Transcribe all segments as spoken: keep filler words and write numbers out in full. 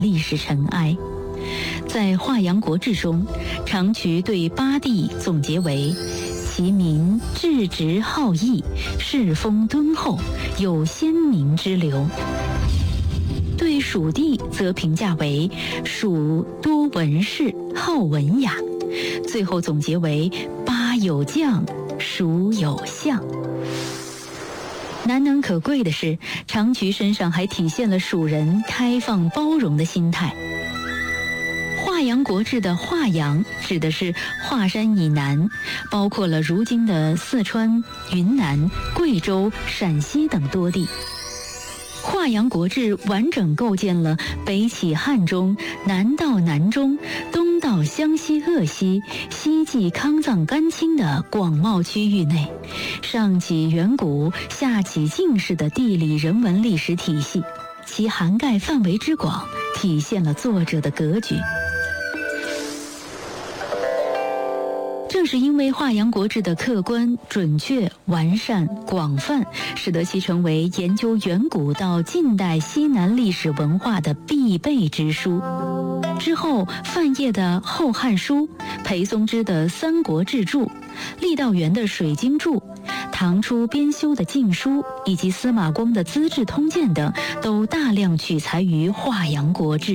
历史尘埃。在《华阳国志》中，长渠对八地总结为其民质直好义，世风敦厚，有先民之流。对蜀地则评价为蜀多文士，好文雅，最后总结为八有将，蜀有相。难能可贵的是，长渠身上还体现了蜀人开放包容的心态。华阳国志的华阳指的是华山以南，包括了如今的四川、云南、贵州、陕西等多地。华阳国志完整构建了北起汉中，南到南中，东到湘西鄂西，西继康藏甘青的广袤区域内，上起远古，下起近世的地理人文历史体系，其涵盖范围之广，体现了作者的格局。正是因为《华阳国志》的客观、准确、完善、广泛，使得其成为研究远古到近代西南历史文化的必备之书。之后，范晔的《后汉书》、裴松之的《三国志注》、郦道元的《水经注》、唐初编修的《晋书》以及司马光的《资治通鉴》等，都大量取材于《华阳国志》。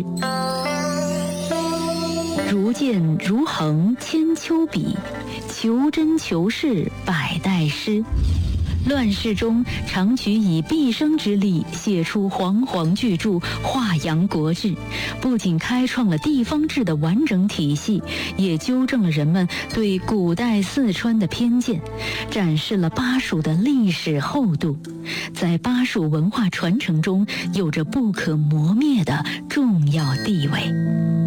如见如衡千秋笔，求真求是百代诗。乱世中，长渠以毕生之力写出煌煌巨著《华阳国志》，不仅开创了地方志的完整体系，也纠正了人们对古代四川的偏见，展示了巴蜀的历史厚度，在巴蜀文化传承中有着不可磨灭的重要地位。